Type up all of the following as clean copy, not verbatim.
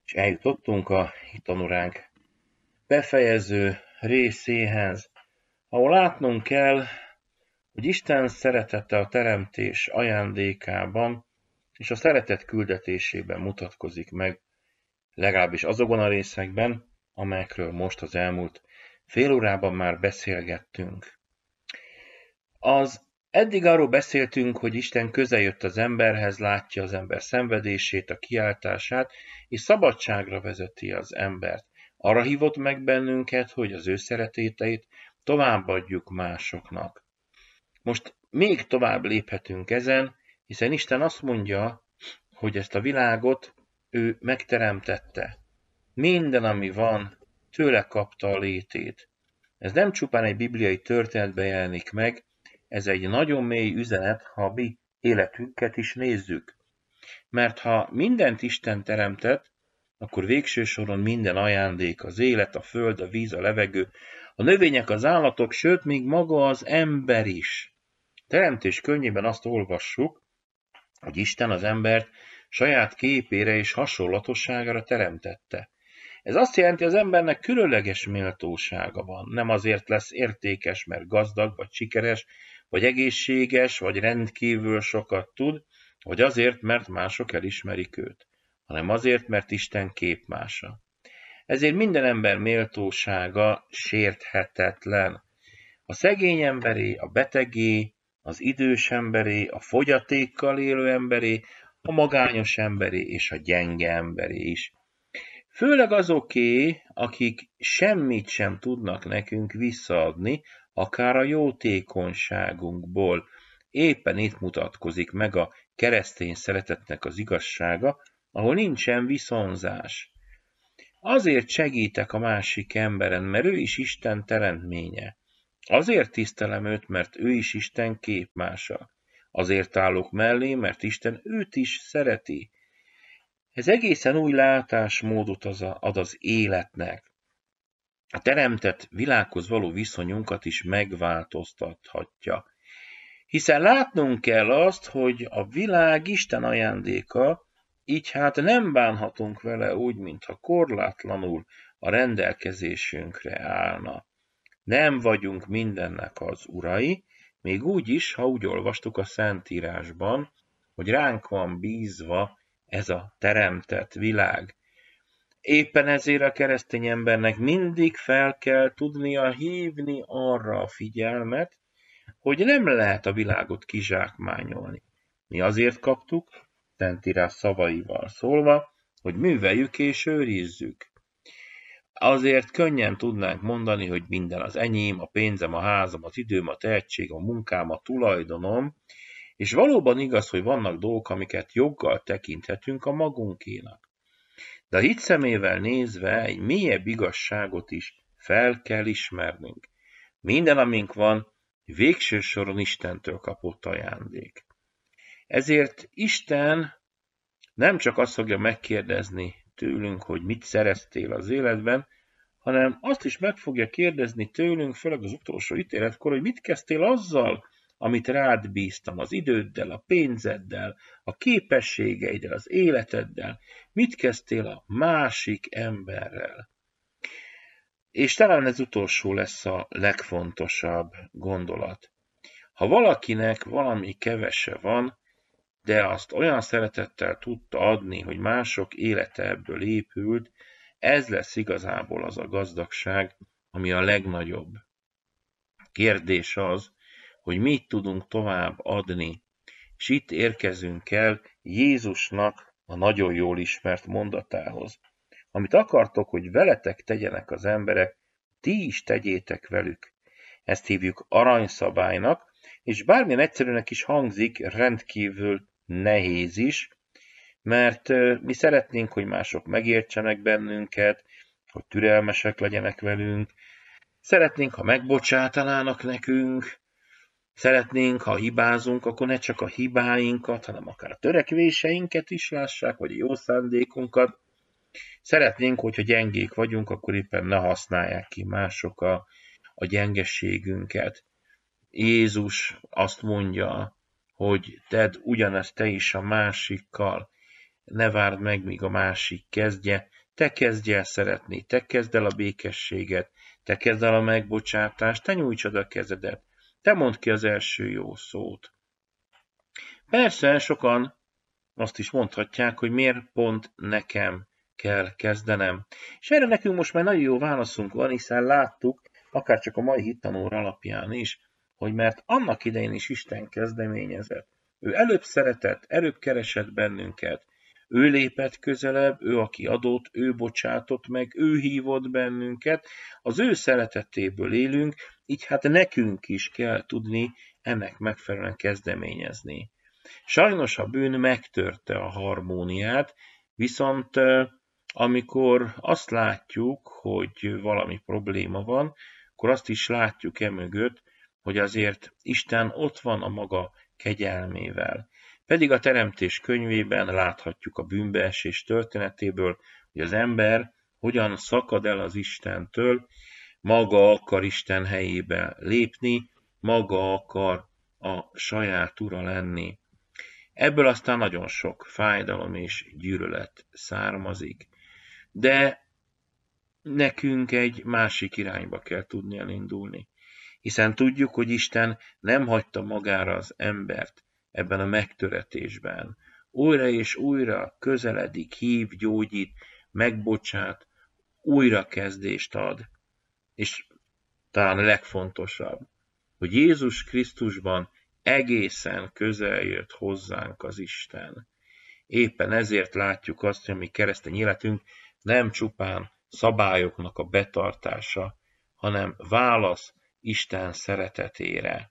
És eljutottunk a tanóránk befejező részéhez, ahol látnunk kell, hogy Isten szeretete a teremtés ajándékában és a szeretet küldetésében mutatkozik meg, legalábbis azokban a részekben, amelyekről most az elmúlt fél órában már beszélgettünk. Eddig arról beszéltünk, hogy Isten közeljött az emberhez, látja az ember szenvedését, a kiáltását, és szabadságra vezeti az embert. Arra hívott meg bennünket, hogy az ő szereteteit továbbadjuk másoknak. Most még tovább léphetünk ezen, hiszen Isten azt mondja, hogy ezt a világot ő megteremtette. Minden, ami van, tőle kapta a létét. Ez nem csupán egy bibliai történetben jelenik meg, ez egy nagyon mély üzenet, ha a mi életünket is nézzük. Mert ha mindent Isten teremtett, akkor végső soron minden ajándék, az élet, a föld, a víz, a levegő, a növények, az állatok, sőt, még maga az ember is. Teremtés könyvében azt olvassuk, hogy Isten az embert saját képére és hasonlatosságára teremtette. Ez azt jelenti, hogy az embernek különleges méltósága van. Nem azért lesz értékes, mert gazdag, vagy sikeres, vagy egészséges, vagy rendkívül sokat tud, vagy azért, mert mások elismerik őt, hanem azért, mert Isten képmása. Ezért minden ember méltósága sérthetetlen. A szegény emberé, a betegé, az idős emberé, a fogyatékkal élő emberé, a magányos emberé és a gyenge emberé is. Főleg azoké, akik semmit sem tudnak nekünk visszaadni, akár a jótékonyságunkból. Éppen itt mutatkozik meg a keresztény szeretetnek az igazsága, ahol nincsen viszonzás. Azért segítek a másik emberen, mert ő is Isten teremtménye. Azért tisztelem őt, mert ő is Isten képmása. Azért állok mellé, mert Isten őt is szereti. Ez egészen új látásmódot ad az életnek. A teremtett világhoz való viszonyunkat is megváltoztathatja. Hiszen látnunk kell azt, hogy a világ Isten ajándéka, így hát nem bánhatunk vele úgy, mintha korlátlanul a rendelkezésünkre állna. Nem vagyunk mindennek az urai, még úgy is, ha úgy olvastuk a Szentírásban, hogy ránk van bízva ez a teremtett világ. Éppen ezért a keresztény embernek mindig fel kell tudnia hívni arra a figyelmet, hogy nem lehet a világot kizsákmányolni. Mi azért kaptuk, Szentírás szavaival szólva, hogy műveljük és őrizzük. Azért könnyen tudnánk mondani, hogy minden az enyém, a pénzem, a házam, az időm, a tehetség, a munkám, a tulajdonom, és valóban igaz, hogy vannak dolgok, amiket joggal tekinthetünk a magunkénak. De a hit szemével nézve egy mélyebb igazságot is fel kell ismernünk. Minden, amink van, végső soron Istentől kapott ajándék. Ezért Isten nem csak azt fogja megkérdezni tőlünk, hogy mit szereztél az életben, hanem azt is meg fogja kérdezni tőlünk, főleg az utolsó ítéletkor, hogy mit kezdtél azzal, amit rád bíztam, az időddel, a pénzeddel, a képességeiddel, az életeddel, mit kezdtél a másik emberrel. És talán ez utolsó lesz a legfontosabb gondolat. Ha valakinek valami kevese van, de azt olyan szeretettel tudta adni, hogy mások élete ebből épült, ez lesz igazából az a gazdagság, ami a legnagyobb. Kérdés az, hogy mit tudunk tovább adni, és itt érkezünk el Jézusnak a nagyon jól ismert mondatához. Amit akartok, hogy veletek tegyenek az emberek, ti is tegyétek velük. Ezt hívjuk aranyszabálynak, és bármilyen egyszerűnek is hangzik, rendkívül nehéz is, mert mi szeretnénk, hogy mások megértsenek bennünket, hogy türelmesek legyenek velünk, szeretnénk, ha megbocsátanának nekünk, szeretnénk, ha hibázunk, akkor ne csak a hibáinkat, hanem akár a törekvéseinket is lássák, vagy a jó szándékunkat. Szeretnénk, hogyha gyengék vagyunk, akkor éppen ne használják ki mások a gyengeségünket. Jézus azt mondja, hogy tedd ugyanezt te is a másikkal. ne várd meg, míg a másik kezdje, te kezdj el szeretni, te kezd el a békességet, te kezd el a megbocsátást, te nyújtsad a kezedet, te mondd ki az első jó szót. Persze, sokan azt is mondhatják, hogy miért pont nekem kell kezdenem. És erre nekünk most már nagyon jó válaszunk van, hiszen láttuk, akár csak a mai hittanóra alapján is, hogy mert annak idején is Isten kezdeményezett. Ő előbb szeretett, előbb keresett bennünket. Ő lépett közelebb, ő aki adott, ő bocsátott meg, ő hívott bennünket. Az ő szeretetéből élünk, így hát nekünk is kell tudni ennek megfelelően kezdeményezni. Sajnos a bűn megtörte a harmóniát, viszont amikor azt látjuk, hogy valami probléma van, akkor azt is látjuk emögött, hogy azért Isten ott van a maga kegyelmével. Pedig a Teremtés könyvében láthatjuk a bűnbeesés történetéből, hogy az ember hogyan szakad el az Istentől, maga akar Isten helyébe lépni, maga akar a saját ura lenni. Ebből aztán nagyon sok fájdalom és gyűlölet származik. De nekünk egy másik irányba kell tudni elindulni. Hiszen tudjuk, hogy Isten nem hagyta magára az embert ebben a megtöretésben. Újra és újra közeledik, hív, gyógyít, megbocsát, újrakezdést ad. És talán a legfontosabb, hogy Jézus Krisztusban egészen közel jött hozzánk az Isten. Éppen ezért látjuk azt, hogy a mi keresztény életünk nem csupán szabályoknak a betartása, hanem válasz Isten szeretetére.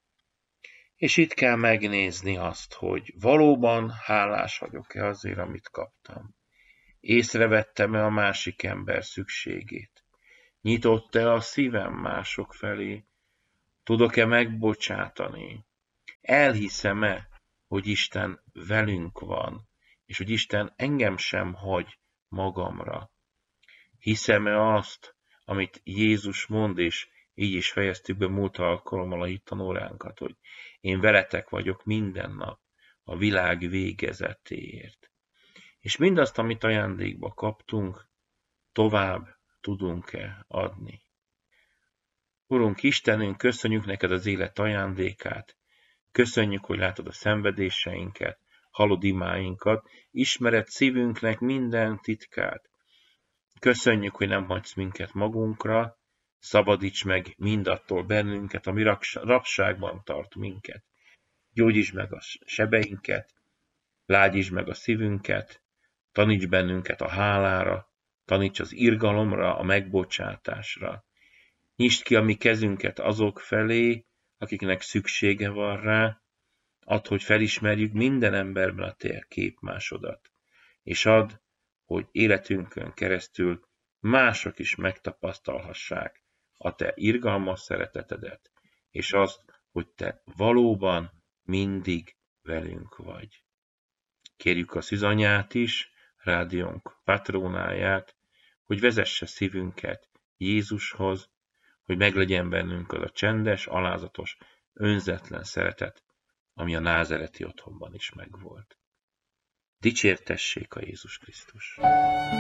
És itt kell megnézni azt, hogy valóban hálás vagyok-e azért, amit kaptam. Észrevettem-e a másik ember szükségét? Nyitott-e a szívem mások felé? Tudok-e megbocsátani? Elhiszem-e, hogy Isten velünk van, és hogy Isten engem sem hagy magamra? Hiszem-e azt, amit Jézus mond, és így is fejeztük be múlt alkalommal a hittanóránkat, hogy én veletek vagyok minden nap a világ végezetéért. És mindazt, amit ajándékba kaptunk, tovább tudunk-e adni? Urunk Istenünk, köszönjük neked az élet ajándékát, köszönjük, hogy látod a szenvedéseinket, hallod imáinkat, ismered szívünknek minden titkát. Köszönjük, hogy nem hagysz minket magunkra, szabadíts meg mindattól bennünket, ami rabságban tart minket. Gyógyítsd meg a sebeinket, lágyítsd meg a szívünket, taníts bennünket a hálára, taníts az irgalomra, a megbocsátásra. Nyisd ki a mi kezünket azok felé, akiknek szüksége van rá, add, hogy felismerjük minden emberben a te képmásodat, és add, hogy életünkön keresztül mások is megtapasztalhassák a te irgalmas szeretetedet, és azt, hogy te valóban mindig velünk vagy. Kérjük a Szűzanyát is, rádiónk patrónáját, hogy vezesse szívünket Jézushoz, hogy meglegyen bennünk az a csendes, alázatos, önzetlen szeretet, ami a názereti otthonban is megvolt. Dicsértessék a Jézus Krisztus!